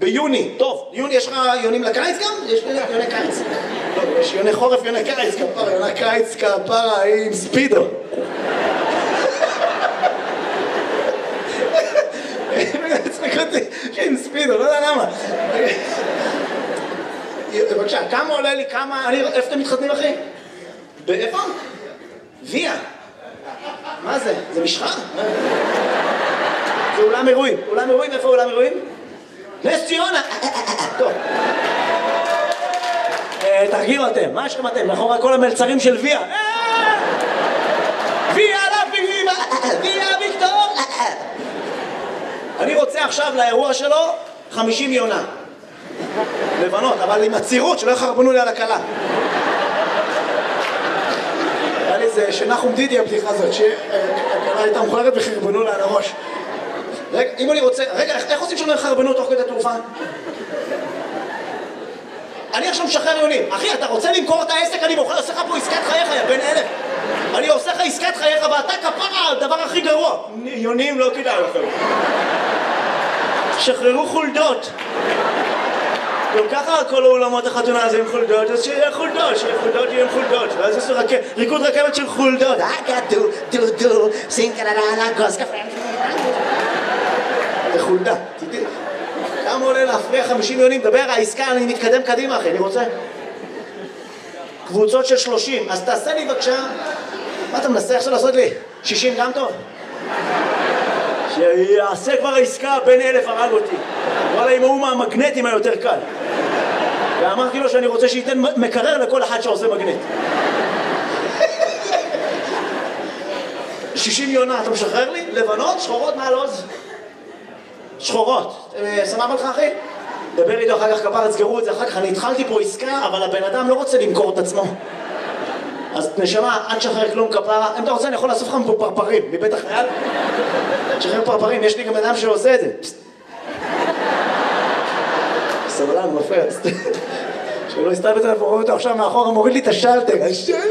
ביוני, טוב, יוני יש לך יונים לקיץ גם? יש יוני קיץ. לא, יש יוני חורף, יוני קיץ, כפרה, יוני קיץ, כפרה, עם ספידו. צחק אותי, שעם ספידו, לא יודע למה. בבקשה, כמה עולה לי, כמה, איפה אתם מתחתנים אחי? באיפה? ויה. מה זה? זה משחה? זה אולם אירועים. אולם אירועים? איפה אולם אירועים? נס ציונה. טוב. תרגיעו אתם. מה יש לכם אתם? מאחורי כל המלצרים של ויה. ויה לבימה. ויה ויקטור. אני רוצה עכשיו לאירוע שלו 50 יונה. לבנות, אבל עם הצירות שלא יחרבנו לי על הקלה. היה לי זה שנחום דידי הבדיחה הזאת, שהקלה הייתה מוכלרת וחרבנו לה על הראש. רגע, אם אני רוצה... רגע, איך עושים שלא יחרבנו תוך כדי תעופה? אני עכשיו משחרר יונים. אחי, אתה רוצה למכור את העסק? אני עושה לך פה עסקת חייך, יא בן 1000. אני עושה לך עסקת חייך ואתה כפרה, הדבר הכי גרוע. יונים לא כדאי לכם. שחררו חולדות. גם ככה כל האולמות החתונה הזה עם חולדות, אז שיהיה חולדות, יהיה עם חולדות. ואז יש ריקוד רכבת של חולדות. דו, סינקללה, גוס קפה. זה חולדה. כמה עולה להפריע 50 יונים? דבר, העסקה, אני מתקדם קדימה, אחי, אני רוצה. קבוצות של 30, אז תעשה לי בבקשה. מה אתה מנסה עכשיו לעשות לי? 60 גם טוב? שיעשה כבר העסקה, בן 1000 הרג אותי. וואלה, אם הוא מהמגנטים היותר קל. ואמרתי לו שאני רוצה שייתן מקרר לכל אחד שעושה מגנט. 60 יונה, אתה משחרר לי? לבנות, שחורות מעל עוז? שחורות. סמב לך אחי? דבר איתו אחר כך כפר, תסגרו את זה אחר כך. אני התחלתי פה עסקה, אבל הבן אדם לא רוצה למכור את עצמו. אז נשמה, אל תשחרר כלום כפרה. אם אתה רוצה, אני יכול לאסוף לך פה פרפרים, מבית החייל. תשחרר פרפרים, יש לי גם אדם שעושה את זה. סבלן, מפריע. שלא הסתלבט עליו, רואה אותו עכשיו מאחורה, מוריד לי את השלטר.